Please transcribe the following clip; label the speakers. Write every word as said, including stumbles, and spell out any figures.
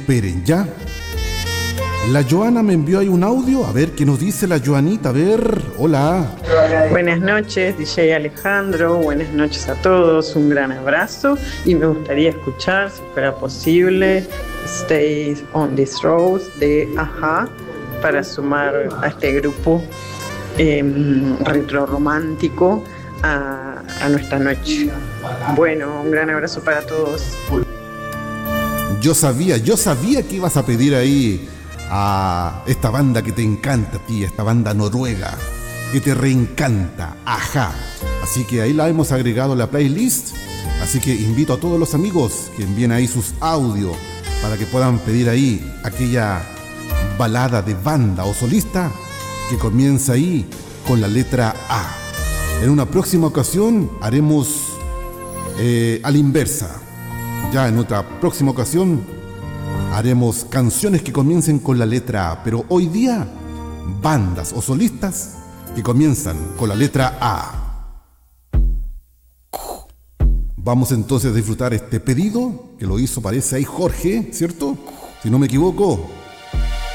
Speaker 1: esperen, ¿ya? La Joana me envió ahí un audio. A ver, ¿qué nos dice la Joanita? A ver, hola.
Speaker 2: Buenas noches, D J Alejandro. Buenas noches a todos. Un gran abrazo. Y me gustaría escuchar, si fuera posible, Stay on This Road de Ajá, para sumar a este grupo eh, retro romántico a, a nuestra noche. Bueno, un gran abrazo para todos.
Speaker 1: Yo sabía, yo sabía que ibas a pedir ahí a esta banda que te encanta a ti, esta banda noruega, que te reencanta, Ajá. Así que ahí la hemos agregado a la playlist. Así que invito a todos los amigos que envíen ahí sus audios para que puedan pedir ahí aquella balada de banda o solista que comienza ahí con la letra A. En una próxima ocasión haremos eh, a la inversa. Ya en otra próxima ocasión haremos canciones que comiencen con la letra A, pero hoy día bandas o solistas que comienzan con la letra A. Vamos entonces a disfrutar este pedido que lo hizo, parece ahí Jorge, ¿cierto? Si no me equivoco.